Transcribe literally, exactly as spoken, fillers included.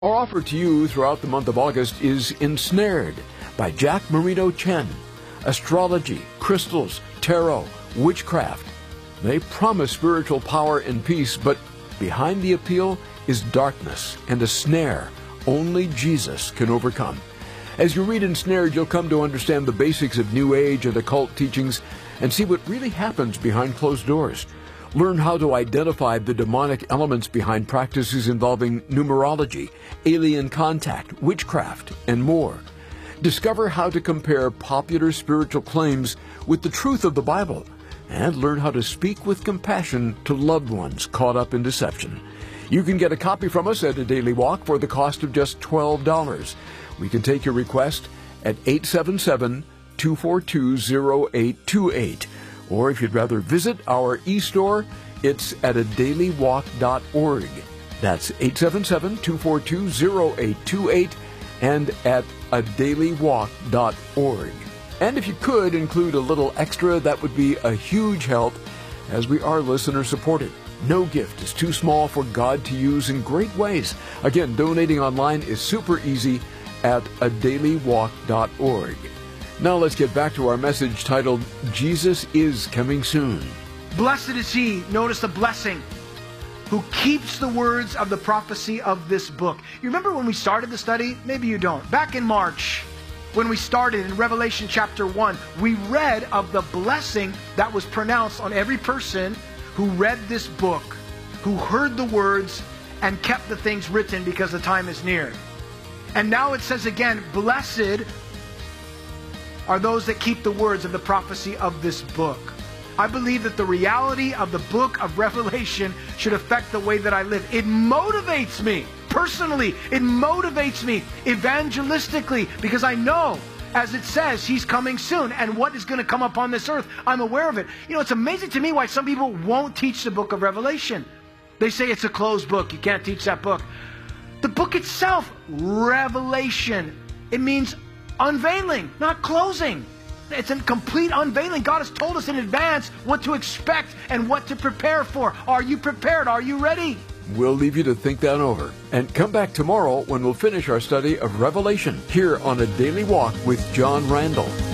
Our offer to you throughout the month of August is Ensnared by Jack Marino Chen. Astrology, crystals, tarot, witchcraft. They promise spiritual power and peace, but behind the appeal is darkness and a snare only Jesus can overcome. As you read Ensnared, you'll come to understand the basics of New Age and occult teachings and see what really happens behind closed doors. Learn how to identify the demonic elements behind practices involving numerology, alien contact, witchcraft, and more. Discover how to compare popular spiritual claims with the truth of the Bible, and learn how to speak with compassion to loved ones caught up in deception. You can get a copy from us at A Daily Walk for the cost of just twelve dollars. We can take your request at eight seven seven, two four two, zero eight two eight. Or if you'd rather visit our e-store, it's at a daily walk dot org. That's eight seven seven, two four two, zero eight two eight and at a daily walk dot org. And if you could include a little extra, that would be a huge help, as we are listener-supported. No gift is too small for God to use in great ways. Again, donating online is super easy at a daily walk dot org. Now let's get back to our message titled, Jesus is Coming Soon. Blessed is he, notice the blessing, who keeps the words of the prophecy of this book. You remember when we started the study? Maybe you don't. Back in March, when we started in Revelation chapter one, we read of the blessing that was pronounced on every person who read this book, who heard the words and kept the things written because the time is near. And now it says again, blessed are those that keep the words of the prophecy of this book. I believe that the reality of the book of Revelation should affect the way that I live. It motivates me personally. It motivates me evangelistically, because I know, as it says, he's coming soon. And what is going to come upon this earth, I'm aware of it. You know, it's amazing to me why some people won't teach the book of Revelation. They say it's a closed book. You can't teach that book. The book itself, Revelation, it means unveiling, not closing. It's a complete unveiling. God has told us in advance what to expect and what to prepare for. Are you prepared? Are you ready? We'll leave you to think that over. And come back tomorrow when we'll finish our study of Revelation here on A Daily Walk with John Randall.